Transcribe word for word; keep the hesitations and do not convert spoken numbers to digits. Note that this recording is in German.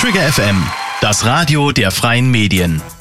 Trigger F M, das Radio der freien Medien.